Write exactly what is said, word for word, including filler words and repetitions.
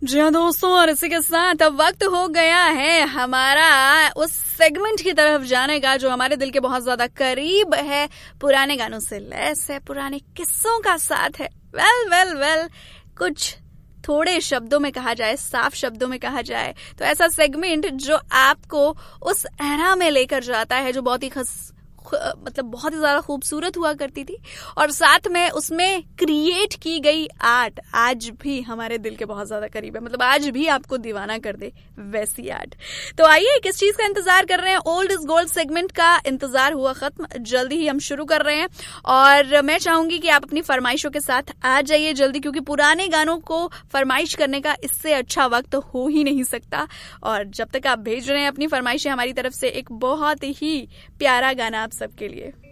जी हाँ दोस्तों, और इसी के साथ अब वक्त हो गया है हमारा उस सेगमेंट की तरफ जाने का जो हमारे दिल के बहुत ज्यादा करीब है, पुराने गानों से लैस है, पुराने किस्सों का साथ है। वेल वेल वेल कुछ थोड़े शब्दों में कहा जाए, साफ शब्दों में कहा जाए तो ऐसा सेगमेंट जो आपको उस एरा में लेकर जाता है जो बहुत ही खस मतलब बहुत ही ज्यादा खूबसूरत हुआ करती थी, और साथ में उसमें क्रिएट की गई आर्ट आज भी हमारे दिल के बहुत ज्यादा करीब है, मतलब आज भी आपको दीवाना कर दे वैसी आर्ट। तो आइए, किस चीज का इंतजार कर रहे हैं? ओल्ड इज गोल्ड सेगमेंट का इंतजार हुआ खत्म, जल्दी ही हम शुरू कर रहे हैं और मैं चाहूंगी कि आप अपनी फरमाइशों के साथ आ जाइए जल्दी, क्योंकि पुराने गानों को फरमाइश करने का इससे अच्छा वक्त हो ही नहीं सकता। और जब तक आप भेज रहे हैं अपनी फरमाइशें, हमारी तरफ से एक बहुत ही प्यारा गाना आप सबके लिए।